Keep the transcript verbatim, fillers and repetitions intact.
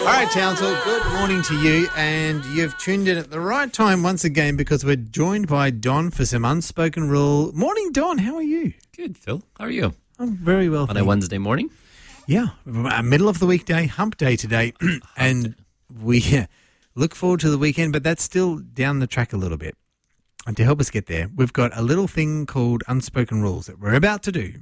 right, Townsville, good morning to you. And you've tuned in at the right time once again because we're joined by Don for some Unspoken Rule. Morning, Don. How are you? Good, Phil. How are you? I'm very well, On thank a you. Wednesday morning? Yeah, uh, middle of the weekday, hump day today. and we uh, look forward to the weekend, but that's still down the track a little bit. And to help us get there, we've got a little thing called Unspoken Rules that we're about to do.